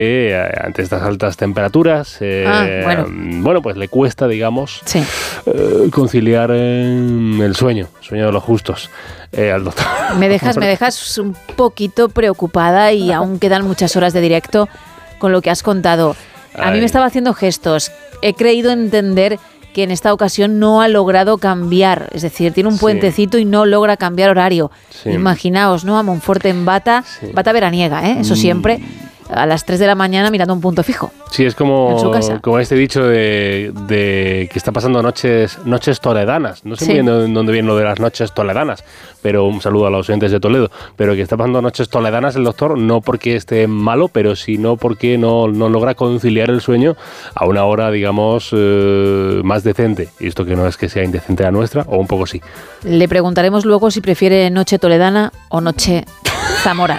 ante estas altas temperaturas, bueno, pues le cuesta, digamos, conciliar el sueño de los justos al doctor. Me dejas un poquito preocupada y aún quedan muchas horas de directo con lo que has contado. A mí me estaba haciendo gestos. He creído entender que en esta ocasión no ha logrado cambiar, es decir, tiene un puentecito y no logra cambiar horario. Imaginaos, ¿no? A Monforte en bata veraniega, eso siempre, a las 3 de la mañana mirando un punto fijo. Sí, es como este dicho de que está pasando noches toledanas. No sé muy bien dónde viene lo de las noches toledanas, pero un saludo a los oyentes de Toledo. Pero que está pasando noches toledanas el doctor, no porque esté malo, pero sino porque no logra conciliar el sueño a una hora, digamos, más decente. Y esto que no es que sea indecente la nuestra, o un poco sí. Le preguntaremos luego si prefiere noche toledana o noche zamorana.